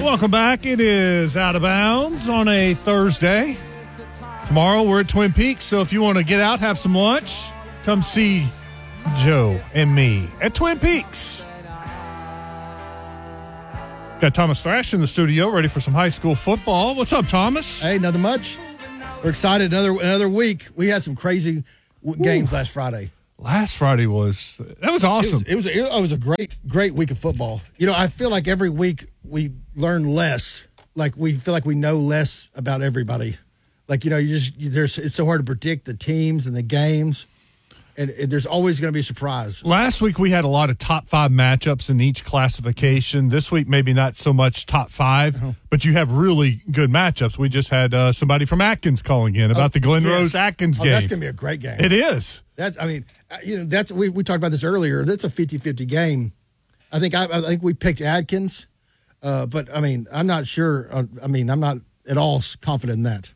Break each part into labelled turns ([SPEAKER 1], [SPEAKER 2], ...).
[SPEAKER 1] Welcome back. It is Out of Bounds on a Thursday. Tomorrow we're at Twin Peaks, so if you want to get out, have some lunch, come see Joe and me at Twin Peaks. Got Thomas Thrash in the studio, ready for some high school football. What's up, Thomas?
[SPEAKER 2] Hey, nothing much. We're excited. Another week. We had some crazy games last Friday.
[SPEAKER 1] Last Friday was awesome.
[SPEAKER 2] It was a great week of football. You know, I feel like every week we learn less. Like we feel like we know less about everybody. Like, you know, it's so hard to predict the teams and the games. And there's always going to be a surprise.
[SPEAKER 1] Last week we had a lot of top 5 matchups in each classification. This week maybe not so much top 5, but you have really good matchups. We just had somebody from Atkins calling in about the Glen Rose Atkins game.
[SPEAKER 2] That's going to be a great game.
[SPEAKER 1] It is.
[SPEAKER 2] We talked about this earlier. That's a 50-50 game. I think we picked Atkins, but I mean, I'm not sure. I'm not at all confident in that.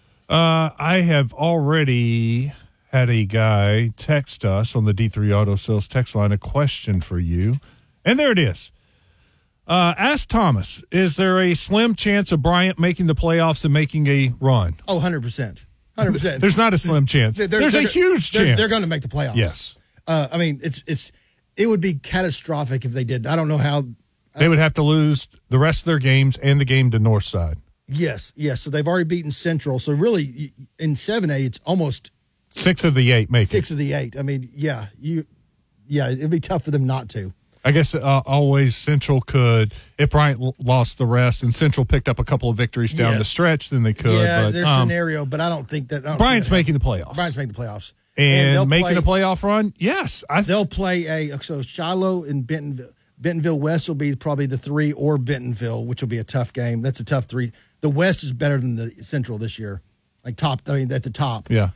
[SPEAKER 1] I have already had a guy text us on the D3 Auto Sales text line a question for you. And there it is. Ask Thomas, is there a slim chance of Bryant making the playoffs and making a run?
[SPEAKER 2] Oh, 100%. 100%.
[SPEAKER 1] There's not a slim chance. There's a huge chance.
[SPEAKER 2] They're going to make the playoffs.
[SPEAKER 1] Yes.
[SPEAKER 2] It would be catastrophic if they did. I don't know how.
[SPEAKER 1] They would have to lose the rest of their games and the game to Northside.
[SPEAKER 2] Yes. So they've already beaten Central. So really, in 7A, it's almost
[SPEAKER 1] 6 of the 8 make
[SPEAKER 2] 6 of the 8. I mean, it'd be tough for them not to.
[SPEAKER 1] I guess always Central could, if Bryant lost the rest and Central picked up a couple of victories down the stretch, then they could.
[SPEAKER 2] Yeah,
[SPEAKER 1] but,
[SPEAKER 2] there's a scenario, but I don't think that.
[SPEAKER 1] Bryant's making the playoffs.
[SPEAKER 2] Bryant's making the playoffs.
[SPEAKER 1] And making a playoff run? Yes.
[SPEAKER 2] They'll play so Shiloh and Bentonville. Bentonville West will be probably the 3, or Bentonville, which will be a tough game. That's a tough 3. The West is better than the Central this year. At the top.
[SPEAKER 1] Yeah.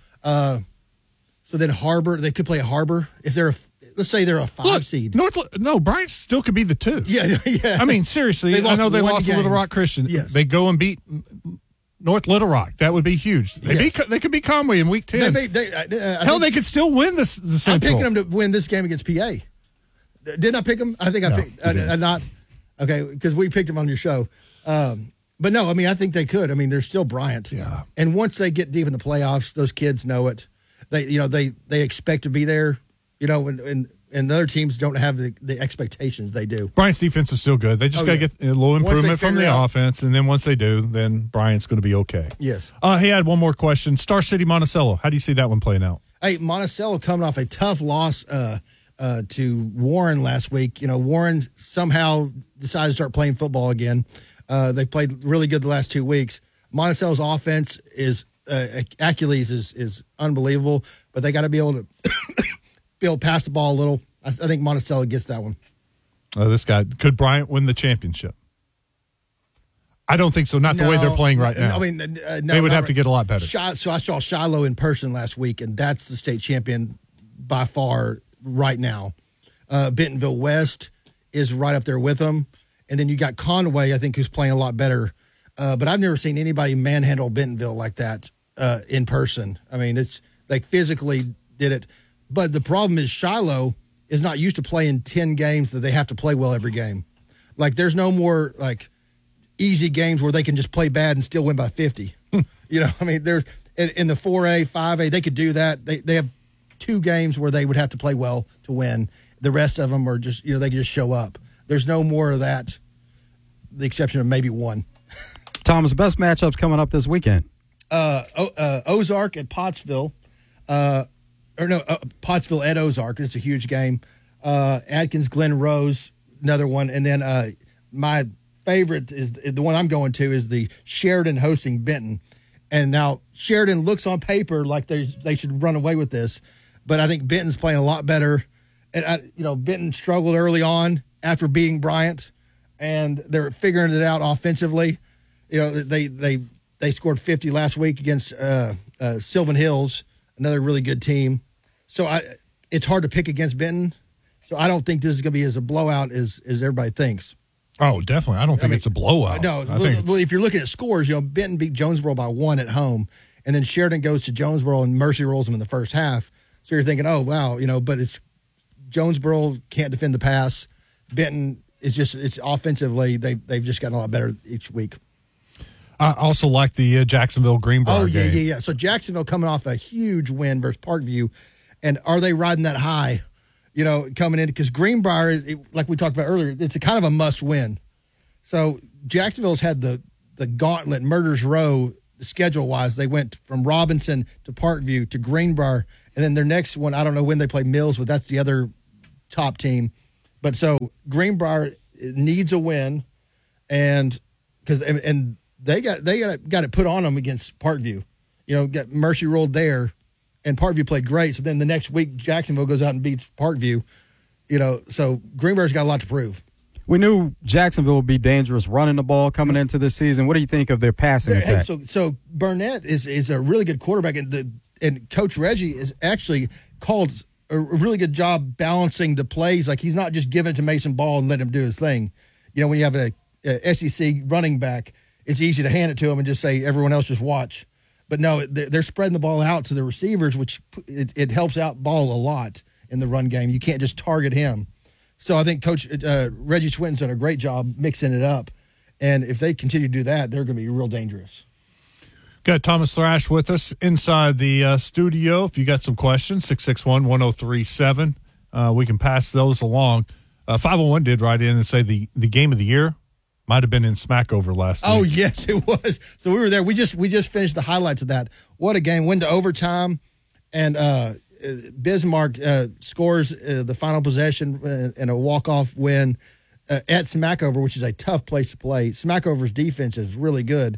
[SPEAKER 2] So then Harbor, they could play a Harbor if let's say they're a 5 seed.
[SPEAKER 1] Bryant still could be the 2.
[SPEAKER 2] Yeah.
[SPEAKER 1] I mean, seriously, I know they lost to Little Rock Christian.
[SPEAKER 2] Yes.
[SPEAKER 1] They go and beat North Little Rock. That would be huge. They could beat Conway in week 10. They could still win the Central.
[SPEAKER 2] I'm picking them to win this game against PA. Didn't I pick them? I think I picked. Not okay, because we picked them on your show. But no, I mean, I think they could. I mean, they're still Bryant.
[SPEAKER 1] Yeah.
[SPEAKER 2] And once they get deep in the playoffs, those kids know it. They expect to be there. You know, and the other teams don't have the expectations they do.
[SPEAKER 1] Bryant's defense is still good. They just got to get a little improvement from the offense, and then once they do, then Bryant's going to be okay.
[SPEAKER 2] Yes.
[SPEAKER 1] Hey, I had one more question. Star City Monticello. How do you see that one playing out?
[SPEAKER 2] Hey, Monticello coming off a tough loss to Warren last week. You know, Warren somehow decided to start playing football again. They played really good the last 2 weeks. Monticello's offense is Achilles is unbelievable, but they got to be able to pass the ball a little. I think Monticello gets that one.
[SPEAKER 1] This guy, could Bryant win the championship? I don't think so. Not the way they're playing right now.
[SPEAKER 2] I mean,
[SPEAKER 1] they would have to get a lot better.
[SPEAKER 2] So I saw Shiloh in person last week, and that's the state champion by far right now. Bentonville West is right up there with them. And then you got Conway, I think, who's playing a lot better. But I've never seen anybody manhandle Bentonville like that in person. I mean, it's like physically did it. But the problem is Shiloh is not used to playing 10 games that they have to play well every game. Like, there's no more, like, easy games where they can just play bad and still win by 50. You know, I mean, there's in the 4A, 5A, they could do that. They have 2 games where they would have to play well to win. The rest of them are just, they can just show up. There's no more of that, the exception of maybe 1.
[SPEAKER 3] Thomas, best matchups coming up this weekend.
[SPEAKER 2] Ozark at Pottsville. Pottsville at Ozark. It's a huge game. Atkins, Glen Rose, another one. And then my favorite is the one I'm going to is the Sheridan hosting Benton. And now Sheridan looks on paper like they should run away with this, but I think Benton's playing a lot better. And Benton struggled early on after beating Bryant, and they're figuring it out offensively. You know, they scored 50 last week against Sylvan Hills, another really good team. So it's hard to pick against Benton. So I don't think this is going to be as a blowout as everybody thinks.
[SPEAKER 1] Oh, definitely. I don't think it's a blowout.
[SPEAKER 2] No. If you're looking at scores, Benton beat Jonesboro by 1 at home, and then Sheridan goes to Jonesboro and mercy rolls them in the first half. So you're thinking, oh, wow, but it's Jonesboro can't defend the pass. Benton it's offensively they've just gotten a lot better each week.
[SPEAKER 1] I also like the Jacksonville Greenbrier game.
[SPEAKER 2] Yeah. So Jacksonville coming off a huge win versus Parkview, and are they riding that high? Coming in because Greenbrier, like we talked about earlier, it's a kind of a must win. So Jacksonville's had the gauntlet, murders row, schedule wise. They went from Robinson to Parkview to Greenbrier, and then their next one, I don't know when they play Mills, but that's the other top team. But so Greenbrier needs a win, and they got it put on them against Parkview. Got mercy ruled there, and Parkview played great. So then the next week, Jacksonville goes out and beats Parkview. So Greenbrier's got a lot to prove.
[SPEAKER 3] We knew Jacksonville would be dangerous running the ball coming into this season. What do you think of their passing attack?
[SPEAKER 2] So Burnett is a really good quarterback, and Coach Reggie is actually called a really good job balancing the plays. Like he's not just giving it to Mason Ball and let him do his thing. When you have a SEC running back, it's easy to hand it to him and just say everyone else just watch. But no, they're spreading the ball out to the receivers, which it helps out Ball a lot in the run game. You can't just target him. So I think Coach Reggie Swinton's done a great job mixing it up. And if they continue to do that, they're going to be real dangerous.
[SPEAKER 1] Got Thomas Thrash with us inside the studio. If you got some questions, 661-1037. We can pass those along. 501 did write in and say the game of the year might have been in Smackover last week.
[SPEAKER 2] Oh, yes, it was. So we were there. We just finished the highlights of that. What a game. Went to overtime, and Bismarck scores the final possession and a walk-off win at Smackover, which is a tough place to play. Smackover's defense is really good,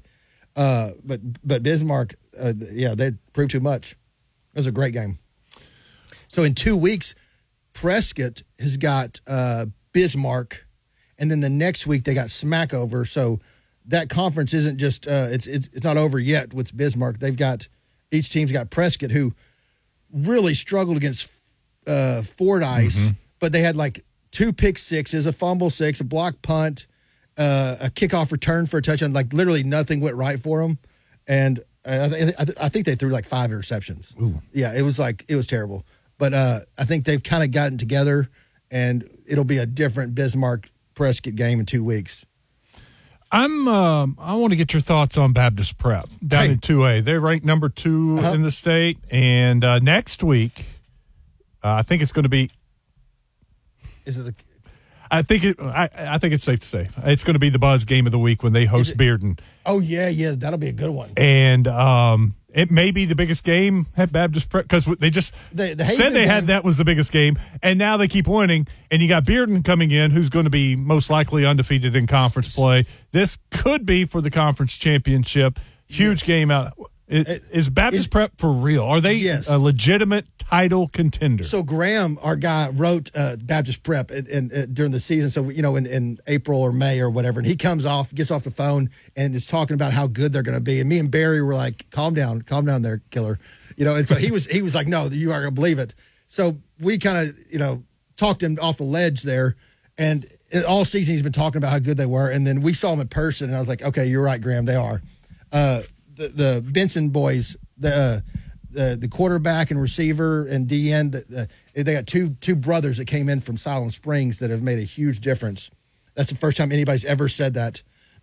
[SPEAKER 2] but Bismarck, they proved too much. It was a great game. So in 2 weeks, Prescott has got Bismarck, and then the next week they got Smackover. So that conference isn't just it's not over yet with Bismarck. Each team's got Prescott, who really struggled against Fordyce, but they had like 2 pick sixes, a fumble six, a block punt, a kickoff return for a touchdown. Like literally nothing went right for them, and I think they threw like 5 interceptions.
[SPEAKER 1] Ooh.
[SPEAKER 2] Yeah, it was terrible. But I think they've kind of gotten together, and it'll be a different Bismarck Prescott game in 2 weeks.
[SPEAKER 1] I want to get your thoughts on Baptist Prep down in 2A. They're ranked number 2 in the state, and next week, I think it's going to be.
[SPEAKER 2] Is it the?
[SPEAKER 1] I think it's safe to say it's going to be the buzz game of the week when they host Bearden.
[SPEAKER 2] Oh yeah, that'll be a good one.
[SPEAKER 1] And it may be the biggest game at Baptist Prep because they just said they had that was the biggest game, and now they keep winning. And you got Bearden coming in, who's going to be most likely undefeated in conference play. This could be for the conference championship. Huge game out. Is Baptist Prep for real? Are they a legitimate title contender?
[SPEAKER 2] So Graham, our guy, wrote Baptist Prep during the season. So in April or May or whatever, and he gets off the phone and is talking about how good they're going to be. And me and Barry were like, "Calm down there, killer." And so he was like, "No, you aren't going to believe it." So we kind of talked him off the ledge there, and all season he's been talking about how good they were. And then we saw him in person, and I was like, "Okay, you're right, Graham. They are." The Benson boys, the quarterback and receiver and DN, they got two brothers that came in from Silent Springs that have made a huge difference. That's the first time anybody's ever said that.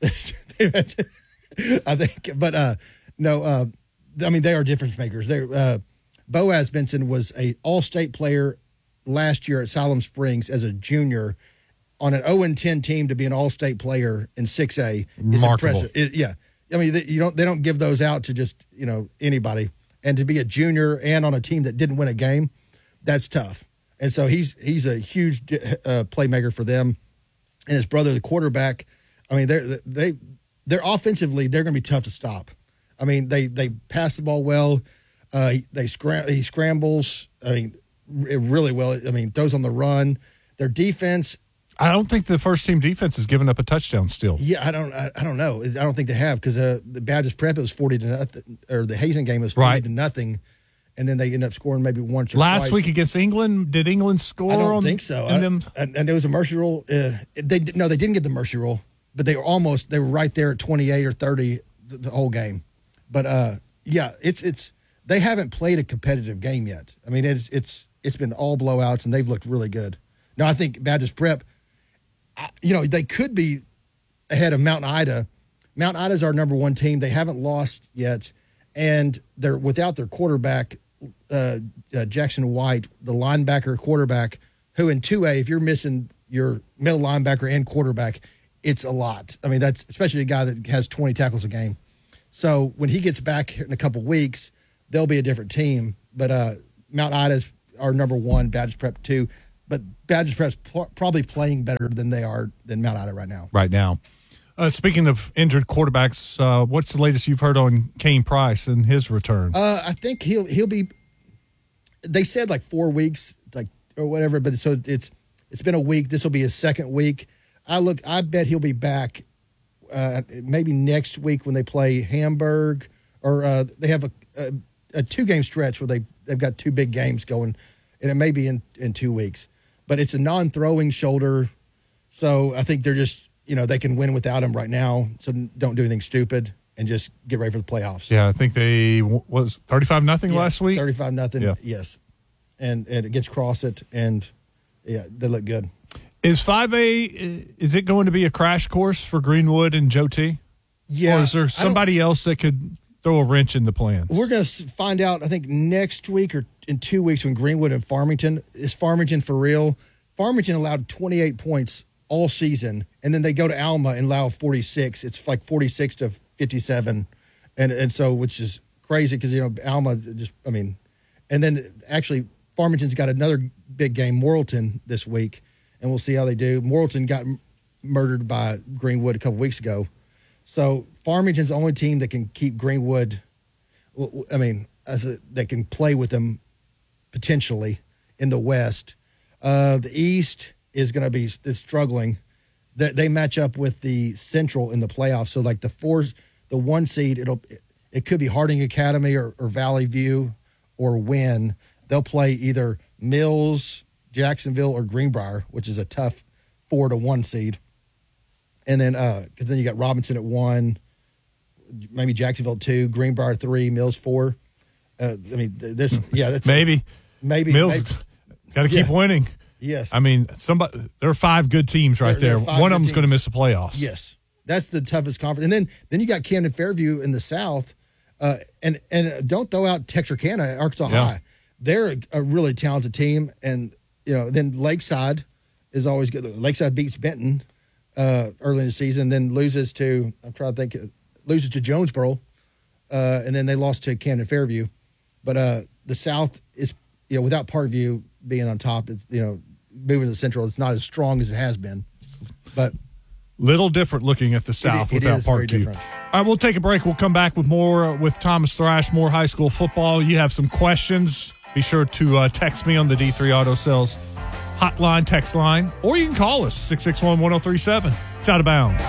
[SPEAKER 2] I think, but no, I mean they are difference makers. Boaz Benson was a All-State player last year at Siloam Springs as a junior on an 0-10 team to be an All-State player in 6A is impressive. Yeah. I mean, they don't give those out to just, anybody. And to be a junior and on a team that didn't win a game, that's tough. And so he's a huge playmaker for them. And his brother, the quarterback, I mean, they're offensively, they're going to be tough to stop. I mean, they pass the ball well. He scrambles. I mean, really well. I mean, throws on the run. Their defense.
[SPEAKER 1] I don't think the first team defense has given up a touchdown still.
[SPEAKER 2] Yeah, I don't know. I don't think they have because the Baptist Prep it was 40-0, or the Hazen game was 40-0 , and then they end up scoring maybe once or twice.
[SPEAKER 1] Last week against England, did England score?
[SPEAKER 2] I don't think so. And there was a mercy rule. They didn't get the mercy rule, but they were right there at 28 or 30 the whole game. But it's they haven't played a competitive game yet. I mean, it's been all blowouts, and they've looked really good. Now I think Baptist Prep. they could be ahead of Mount Ida. Mount Ida's our number one team. They haven't lost yet, and they're without their quarterback, Jackson White, the linebacker quarterback, who in 2A, if you're missing your middle linebacker and quarterback, it's a lot. I mean, that's especially a guy that has 20 tackles a game. So when he gets back in a couple weeks, they'll be a different team. But Mount Ida's our number one, Baptist Prep 2. But Baptist Prep's probably playing better than they are than Mount Ida right now.
[SPEAKER 1] Right now. Speaking of injured quarterbacks, what's the latest you've heard on Kane Price and his return?
[SPEAKER 2] I think he'll be. They said like 4 weeks, or whatever. But so it's been a week. This will be his second week. I bet he'll be back. Maybe next week when they play Hamburg, or they have a 2-game stretch where they've got 2 big games going, and it may be in 2 weeks. But it's a non-throwing shoulder, so I think they're just they can win without him right now. So don't do anything stupid and just get ready for the playoffs.
[SPEAKER 1] Yeah, I think they was 35-0 last week.
[SPEAKER 2] 35-0,
[SPEAKER 1] yeah.
[SPEAKER 2] Yes, and against Crosset, and yeah, they look good.
[SPEAKER 1] Is 5A, is it going to be a crash course for Greenwood and Joe T?
[SPEAKER 2] Yeah.
[SPEAKER 1] Or is there somebody else that could throw a wrench in the plans?
[SPEAKER 2] We're going to find out, I think, next week or in 2 weeks when Greenwood and Farmington. Is Farmington for real? Farmington allowed 28 points all season, and then they go to Alma and allow 46. It's like 46-57, and so, which is crazy because, Alma just, and then actually Farmington's got another big game, Morrilton, this week. And we'll see how they do. Morrilton got murdered by Greenwood a couple weeks ago. So Farmington's the only team that can keep Greenwood, that can play with them potentially in the West. The East is going to be struggling. They match up with the Central in the playoffs. So like the 1 seed, it could be Harding Academy or Valley View or Wynn. They'll play either Mills, Jacksonville, or Greenbrier, which is a tough 4-1 seed. And then, because then you got Robinson at 1, maybe Jacksonville 2, Greenbrier 3, Mills 4. That's
[SPEAKER 1] maybe Mills got to keep winning.
[SPEAKER 2] Yes,
[SPEAKER 1] there are 5 good teams right there. One of them's going to miss the playoffs.
[SPEAKER 2] Yes, that's the toughest conference. And then you got Camden Fairview in the South, and don't throw out Texarkana, Arkansas High. They're a really talented team, and then Lakeside is always good. Lakeside beats Benton early in the season, then loses to Jonesboro, and then they lost to Camden Fairview. But the South is, without Parkview being on top, it's moving to the Central. It's not as strong as it has been, but
[SPEAKER 1] little different looking at the South without Parkview. All right, we'll take a break. We'll come back with more with Thomas Thrash, more high school football. You have some questions. Be sure to text me on the D3 Auto Sales hotline, text line, or you can call us, 661-1037. It's Out of Bounds.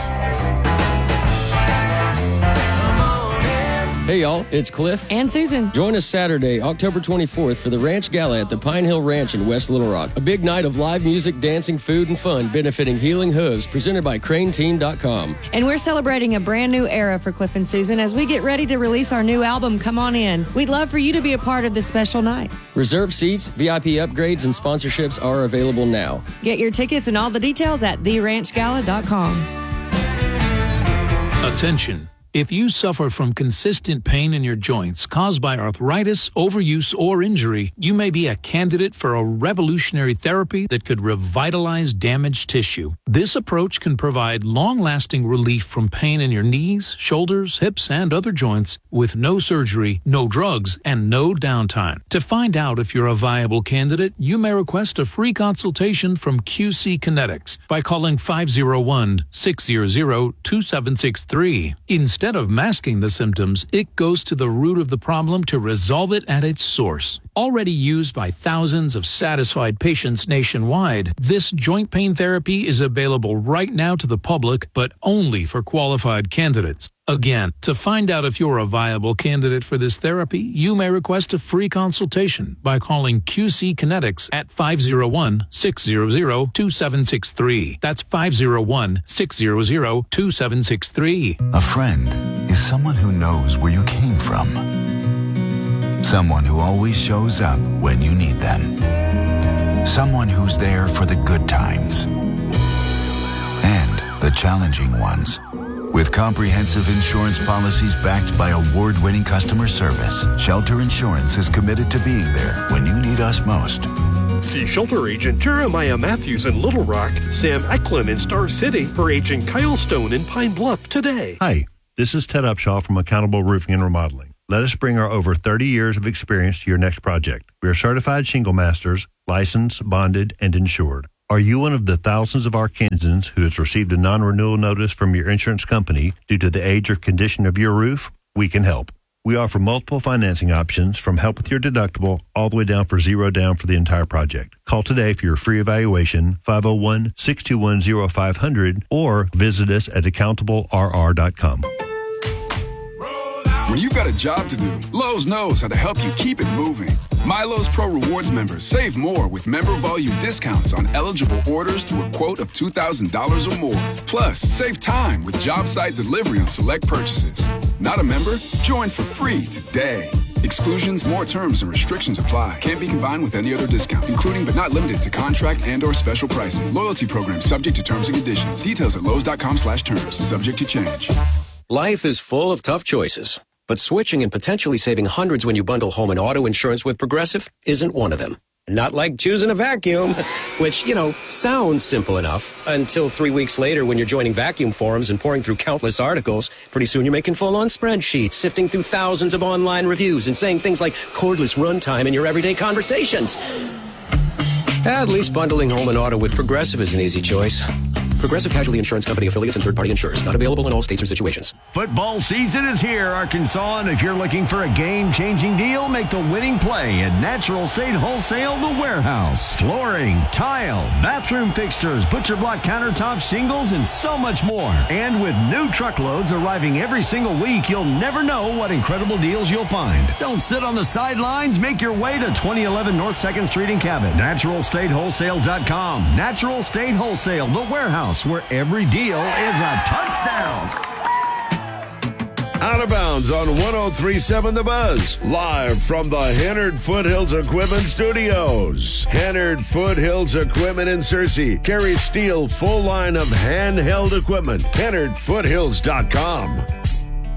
[SPEAKER 4] Hey, y'all, it's Cliff
[SPEAKER 5] and Susan.
[SPEAKER 4] Join us Saturday, October 24th for the Ranch Gala at the Pine Hill Ranch in West Little Rock. A big night of live music, dancing, food, and fun benefiting Healing Hooves, presented by CraneTeam.com.
[SPEAKER 5] And we're celebrating a brand new era for Cliff and Susan as we get ready to release our new album, Come On In. We'd love for you to be a part of this special night.
[SPEAKER 4] Reserve seats, VIP upgrades, and sponsorships are available now.
[SPEAKER 5] Get your tickets and all the details at theranchgala.com.
[SPEAKER 6] Attention. If you suffer from consistent pain in your joints caused by arthritis, overuse, or injury, you may be a candidate for a revolutionary therapy that could revitalize damaged tissue. This approach can provide long-lasting relief from pain in your knees, shoulders, hips, and other joints with no surgery, no drugs, and no downtime. To find out if you're a viable candidate, you may request a free consultation from QC Kinetics by calling 501-600-2763. Instead of masking the symptoms, it goes to the root of the problem to resolve it at its source. Already used by thousands of satisfied patients nationwide, this joint pain therapy is available right now to the public, but only for qualified candidates. Again, to find out if you're a viable candidate for this therapy, you may request a free consultation by calling QC Kinetics at 501-600-2763. That's 501-600-2763.
[SPEAKER 7] A friend is someone who knows where you came from. Someone who always shows up when you need them. Someone who's there for the good times challenging ones. With comprehensive insurance policies backed by award-winning customer service, Shelter Insurance is committed to being there when you need us most.
[SPEAKER 8] See Shelter Agent Jeremiah Matthews in Little Rock, Sam Eklund in Star City, or Agent Kyle Stone in Pine Bluff today.
[SPEAKER 9] Hi, this is Ted Upshaw from Accountable Roofing and Remodeling. Let us bring our over 30 years of experience to your next project. We are certified shingle masters, licensed, bonded, and insured. Are you one of the thousands of Arkansans who has received a non-renewal notice from your insurance company due to the age or condition of your roof? We can help. We offer multiple financing options from help with your deductible all the way down for zero down for the entire project. Call today for your free evaluation, 501-621-0500, or visit us at accountablerr.com.
[SPEAKER 10] When you've got a job to do, Lowe's knows how to help you keep it moving. MyLowe's Pro Rewards members save more with member volume discounts on eligible orders through a quote of $2,000 or more. Plus, save time with job site delivery on select purchases. Not a member? Join for free today. Exclusions, more terms, and restrictions apply. Can't be combined with any other discount, including but not limited to contract and or special pricing. Loyalty program subject to terms and conditions. Details at lowes.com/terms. Subject to change.
[SPEAKER 11] Life is full of tough choices. But switching and potentially saving hundreds when you bundle home and auto insurance with Progressive isn't one of them. Not like choosing a vacuum, which, sounds simple enough until 3 weeks later when you're joining vacuum forums and pouring through countless articles. Pretty soon you're making full-on spreadsheets, sifting through thousands of online reviews and saying things like cordless runtime in your everyday conversations. At least bundling home and auto with Progressive is an easy choice. Progressive Casualty Insurance Company affiliates and third-party insurers. Not available in all states or situations.
[SPEAKER 12] Football season is here, Arkansas, and if you're looking for a game-changing deal, make the winning play at Natural State Wholesale The Warehouse. Flooring, tile, bathroom fixtures, butcher block countertops, shingles, and so much more. And with new truckloads arriving every single week, you'll never know what incredible deals you'll find. Don't sit on the sidelines. Make your way to 2011 North 2nd Street in Cabot. NaturalStateWholesale.com. Natural State Wholesale The Warehouse, where every deal is a touchdown.
[SPEAKER 13] Out of bounds on 103.7 The Buzz. Live from the Hennard Foothills Equipment Studios. Hennard Foothills Equipment in Searcy carries Steel full line of handheld equipment. HennardFoothills.com.